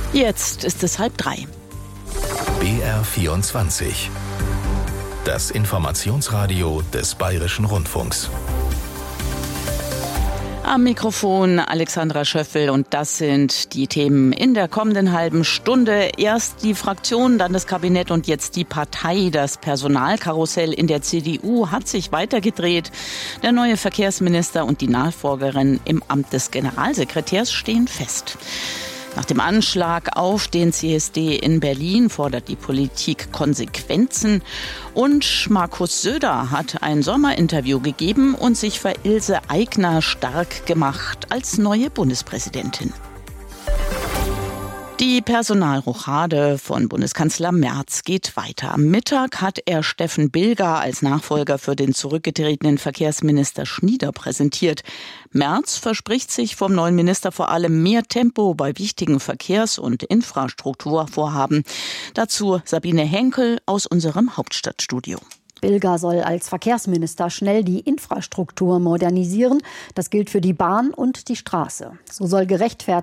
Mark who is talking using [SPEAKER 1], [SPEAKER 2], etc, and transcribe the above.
[SPEAKER 1] Jetzt ist es 2:30.
[SPEAKER 2] BR24. Das Informationsradio des Bayerischen Rundfunks.
[SPEAKER 1] Am Mikrofon Alexandra Schöffel und das sind die Themen in der kommenden halben Stunde. Erst die Fraktion, dann das Kabinett und jetzt die Partei. Das Personalkarussell in der CDU hat sich weitergedreht. Der neue Verkehrsminister und die Nachfolgerin im Amt des Generalsekretärs stehen fest. Nach dem Anschlag auf den CSD in Berlin fordert die Politik Konsequenzen. Und Markus Söder hat ein Sommerinterview gegeben und sich für Ilse Aigner stark gemacht als neue Bundespräsidentin. Die Personalrochade von Bundeskanzler Merz geht weiter. Am Mittag hat er Steffen Bilger als Nachfolger für den zurückgetretenen Verkehrsminister Schnieder präsentiert. Merz verspricht sich vom neuen Minister vor allem mehr Tempo bei wichtigen Verkehrs- und Infrastrukturvorhaben. Dazu Sabine Henkel aus unserem Hauptstadtstudio.
[SPEAKER 3] Bilger soll als Verkehrsminister schnell die Infrastruktur modernisieren. Das gilt für die Bahn und die Straße. So soll gerechtfertigt